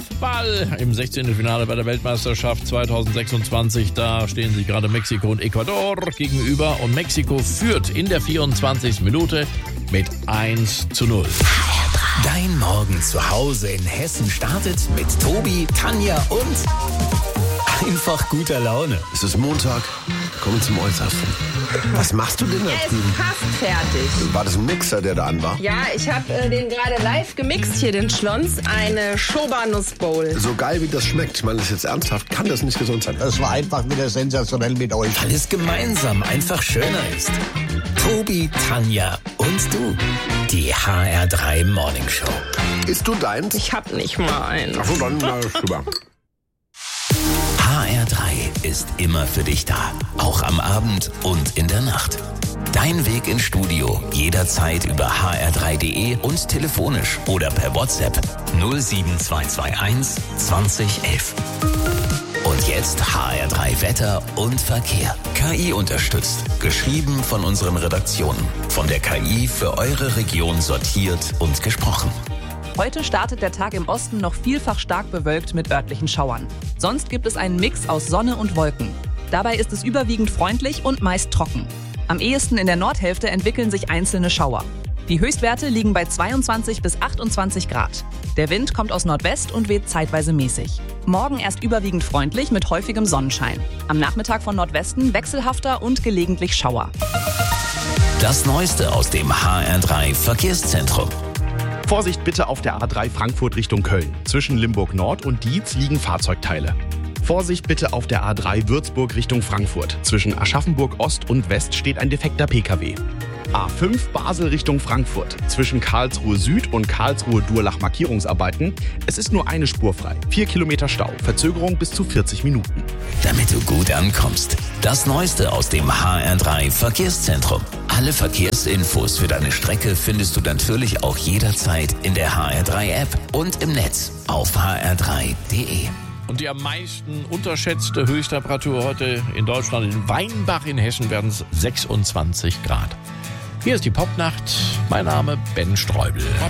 Fußball im 16. Finale bei der Weltmeisterschaft 2026. Da stehen sich gerade Mexiko und Ecuador gegenüber und Mexiko führt in der 24. Minute mit 1:0. Dein Morgen zu Hause in Hessen startet mit Tobi, Tanja und einfach guter Laune. Es ist Montag, kommen zum Äußersten. Was machst du denn da Er drüben? ist fast fertig. War das ein Mixer, der da an war? Ja, ich habe den gerade live gemixt hier, den Schlons. Eine Schoba-Nuss-Bowl. So geil wie das schmeckt, ich meine das ist jetzt ernsthaft, kann das nicht gesund sein. Das war einfach wieder sensationell mit euch. Weil es gemeinsam einfach schöner ist. Tobi, Tanja und du. Die HR3 Morning Show. Isst du deins? Ich hab nicht mal einen. Achso, dann rüber. HR3 ist immer für dich da. Auch am Abend und in der Nacht. Dein Weg ins Studio jederzeit über hr3.de und telefonisch oder per WhatsApp 07221 2011. Und jetzt HR3 Wetter und Verkehr. KI unterstützt. Geschrieben von unseren Redaktionen. Von der KI für eure Region sortiert und gesprochen. Heute startet der Tag im Osten noch vielfach stark bewölkt mit örtlichen Schauern. Sonst gibt es einen Mix aus Sonne und Wolken. Dabei ist es überwiegend freundlich und meist trocken. Am ehesten in der Nordhälfte entwickeln sich einzelne Schauer. Die Höchstwerte liegen bei 22 bis 28 Grad. Der Wind kommt aus Nordwest und weht zeitweise mäßig. Morgen erst überwiegend freundlich mit häufigem Sonnenschein. Am Nachmittag von Nordwesten wechselhafter und gelegentlich Schauer. Das Neueste aus dem HR3 Verkehrszentrum. Vorsicht bitte auf der A3 Frankfurt Richtung Köln. Zwischen Limburg Nord und Dietz liegen Fahrzeugteile. Vorsicht bitte auf der A3 Würzburg Richtung Frankfurt. Zwischen Aschaffenburg Ost und West steht ein defekter PKW. A5 Basel Richtung Frankfurt. Zwischen Karlsruhe Süd und Karlsruhe Durlach Markierungsarbeiten. Es ist nur eine Spur frei. 4 Kilometer Stau. Verzögerung bis zu 40 Minuten. Damit du gut ankommst. Das Neueste aus dem HR3 Verkehrszentrum. Alle Verkehrsinfos für deine Strecke findest du natürlich auch jederzeit in der HR3-App und im Netz auf hr3.de. Und die am meisten unterschätzte Höchsttemperatur heute in Deutschland, in Weinbach in Hessen, werden es 26 Grad. Hier ist die Popnacht. Mein Name Ben Streubel.